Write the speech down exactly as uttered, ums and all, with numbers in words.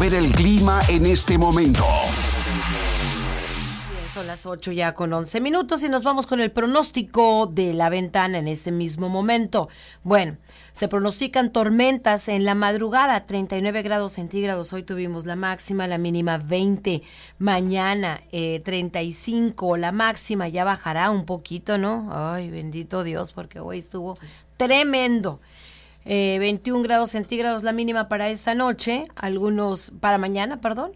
saber el clima en este momento. Son las ocho ya con once minutos y nos vamos con el pronóstico de La Ventana en este mismo momento. Bueno, se pronostican tormentas en la madrugada, treinta y nueve grados centígrados. Hoy tuvimos la máxima, la mínima veinte. Mañana eh, treinta y cinco, la máxima ya bajará un poquito, ¿no? Ay, bendito Dios, porque hoy estuvo tremendo. Eh, veintiún grados centígrados la mínima para esta noche, algunos, para mañana, perdón,